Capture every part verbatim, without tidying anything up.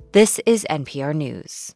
This is N P R News.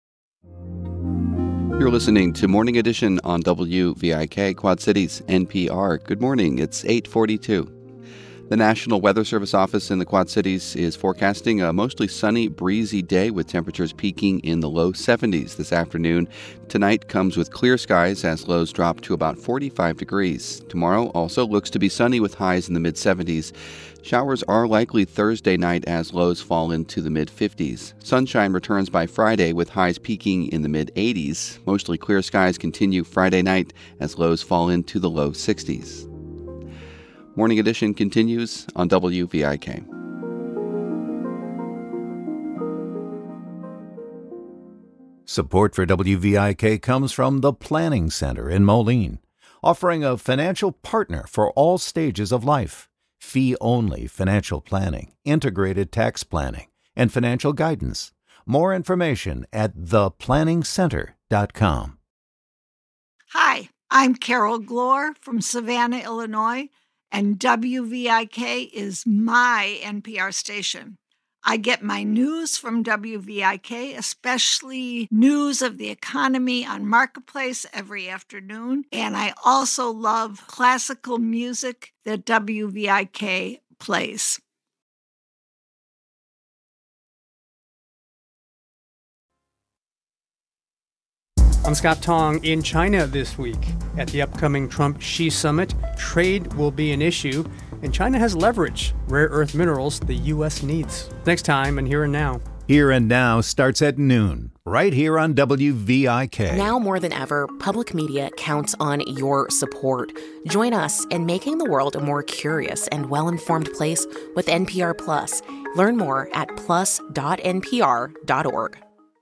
You're listening to Morning Edition on W V I K, Quad Cities, N P R. Good morning. It's eight forty-two. The National Weather Service office in the Quad Cities is forecasting a mostly sunny, breezy day with temperatures peaking in the low seventies this afternoon. Tonight comes with clear skies as lows drop to about forty-five degrees. Tomorrow also looks to be sunny with highs in the mid-seventies. Showers are likely Thursday night as lows fall into the mid-fifties. Sunshine returns by Friday with highs peaking in the mid-eighties. Mostly clear skies continue Friday night as lows fall into the low sixties. Morning Edition continues on W V I K. Support for W V I K comes from the Planning Center in Moline, offering a financial partner for all stages of life. Fee-only financial planning, integrated tax planning, and financial guidance. More information at the planning center dot com. Hi, I'm Carol Glore from Savannah, Illinois, and W V I K is my N P R station. I get my news from W V I K, especially news of the economy on Marketplace every afternoon. And I also love classical music that W V I K plays. I'm Scott Tong. In China this week. At the upcoming Trump-Xi summit, trade will be an issue, and China has leverage, rare earth minerals the U S needs. Next time on Here and Now. Here and Now starts at noon, right here on W V I K. Now more than ever, public media counts on your support. Join us in making the world a more curious and well-informed place with N P R Plus. Learn more at plus dot n p r dot org.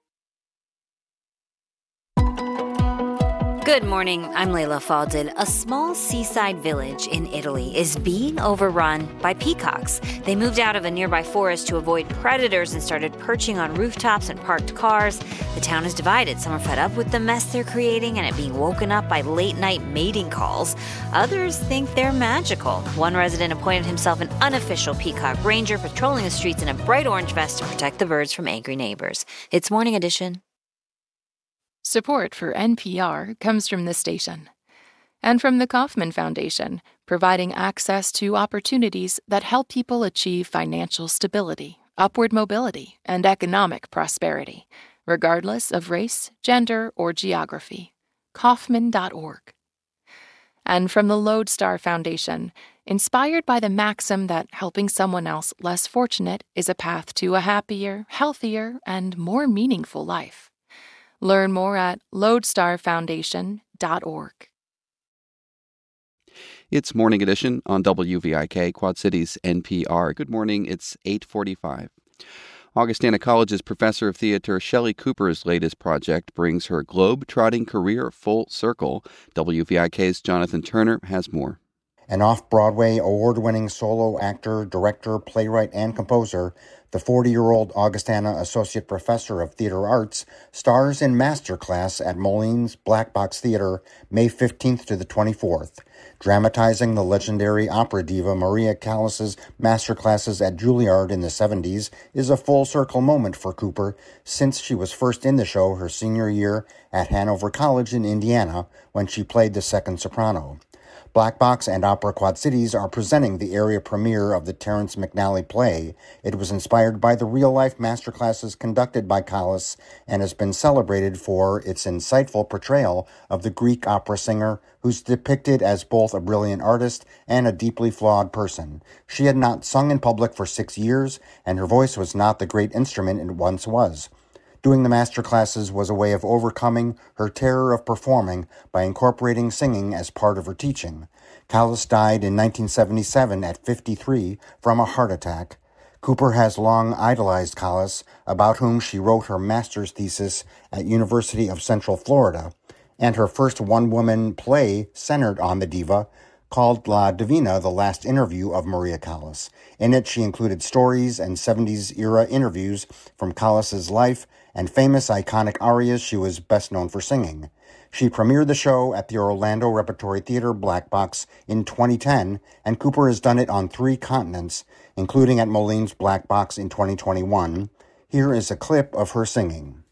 Good morning, I'm Layla Faldin. A small seaside village in Italy is being overrun by peacocks. They moved out of a nearby forest to avoid predators and started perching on rooftops and parked cars. The town is divided. Some are fed up with the mess they're creating and it being woken up by late-night mating calls. Others think they're magical. One resident appointed himself an unofficial peacock ranger, patrolling the streets in a bright orange vest to protect the birds from angry neighbors. It's Morning Edition. Support for N P R comes from this station and from the Kauffman Foundation, providing access to opportunities that help people achieve financial stability, upward mobility, and economic prosperity, regardless of race, gender, or geography. Kauffman dot org. And from the Lodestar Foundation, inspired by the maxim that helping someone else less fortunate is a path to a happier, healthier, and more meaningful life. Learn more at lodestar foundation dot org. It's Morning Edition on W V I K, Quad Cities, N P R. Good morning. It's eight forty-five. Augustana College's professor of theater Shelley Cooper's latest project brings her globe-trotting career full circle. W V I K's Jonathan Turner has more. An off-Broadway award-winning solo actor, director, playwright, and composer, the forty-year-old Augustana Associate Professor of Theater Arts stars in Masterclass at Moline's Black Box Theater May fifteenth to the twenty-fourth. Dramatizing the legendary opera diva Maria Callas's masterclasses at Juilliard in the seventies is a full-circle moment for Cooper since she was first in the show her senior year at Hanover College in Indiana when she played the second soprano. Black Box and Opera Quad Cities are presenting the area premiere of the Terrence McNally play. It was inspired by the real-life masterclasses conducted by Callas and has been celebrated for its insightful portrayal of the Greek opera singer who's depicted as both a brilliant artist and a deeply flawed person. She had not sung in public for six years, and her voice was not the great instrument it once was. Doing the masterclasses was a way of overcoming her terror of performing by incorporating singing as part of her teaching. Callas died in nineteen seventy-seven at fifty-three from a heart attack. Cooper has long idolized Callas, about whom she wrote her master's thesis at University of Central Florida, and her first one-woman play centered on the diva, called La Divina, The Last Interview of Maria Callas. In it, she included stories and seventies-era interviews from Callas's life and famous iconic arias she was best known for singing. She premiered the show at the Orlando Repertory Theater Black Box in twenty ten, and Cooper has done it on three continents, including at Moline's Black Box in twenty twenty-one. Here is a clip of her singing.